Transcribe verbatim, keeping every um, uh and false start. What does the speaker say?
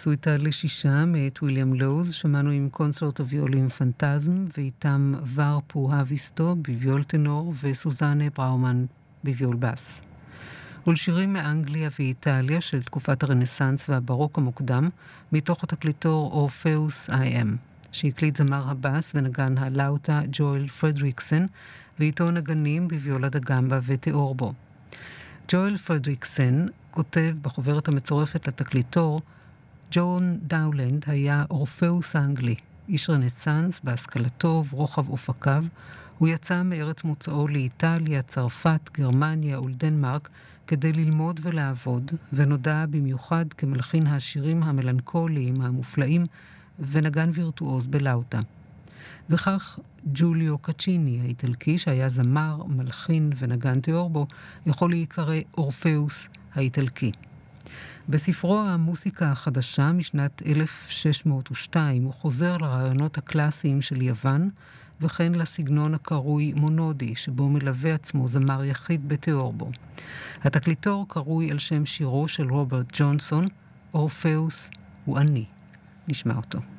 סוויטה לשישה מאת ויליאם לוז, שמענו עם קונסרט הוויולין פנטזם, ואיתם ור פוהביסטו בוויול טנור וסוזנה בראומן בוויול בס. ולשירים מאנגליה ואיטליה של תקופת הרנסנס והברוק המוקדם, מתוך התקליטור אורפאוס איי אם, שהקליט זמר הבס ונגן הלאוטה ג'ואל פרדריקסן, ואיתו נגנים בוויולה דגמבה ותיאורבו. ג'ואל פרדריקסן כותב בחוברת המצורפת לתקליטור, ג'ון דאולנד היה אורפאוס האנגלי, איש רנסנס בהשכלתו ורוחב אופקיו. הוא יצא מארץ מוצאו לאיטליה, צרפת, גרמניה ולדנמרק כדי ללמוד ולעבוד, ונודע במיוחד כמלחין השירים המלנכוליים המופלאים ונגן וירטואוז בלאוטה. וכך ג'וליו קצ'יני האיטלקי, שהיה זמר, מלחין ונגן תיאורבו, יכול להיקרא אורפאוס האיטלקי. בספרו המוסיקה החדשה משנת אלף שש מאות ושתיים הוא חוזר לרעיונות הקלאסיים של יוון, וכן לסגנון הקרוי מונודי, שבו מלווה עצמו זמר יחיד בתיאורבו. התקליטור קרוי על שם שירו של רוברט ג'ונסון, אורפאוס הוא אני. נשמע אותו.